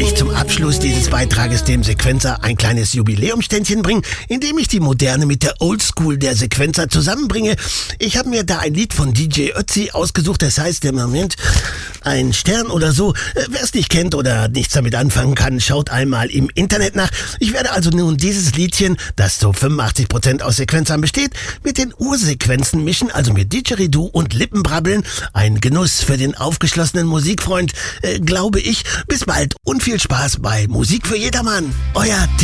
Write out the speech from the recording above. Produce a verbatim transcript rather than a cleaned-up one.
ich zum Abschluss dieses Beitrages dem Sequenzer ein kleines Jubiläumständchen bringen, indem ich die Moderne mit der Oldschool der Sequenzer zusammenbringe. Ich habe mir da ein Lied von D J Ötzi ausgesucht, das heißt im Moment ein Stern oder so. Wer es nicht kennt oder nichts damit anfangen kann, schaut einmal im Internet nach. Ich werde also nun dieses Liedchen, das zu fünfundachtzig Prozent aus Sequenzern besteht, mit den Ursequenzen mischen, also mit Didgeridoo und Lippenbrabbeln. Ein Genuss für den aufgeschlossenen Musikfreund, äh, glaube ich. Bis bald und viel Spaß bei Musik für jedermann. Euer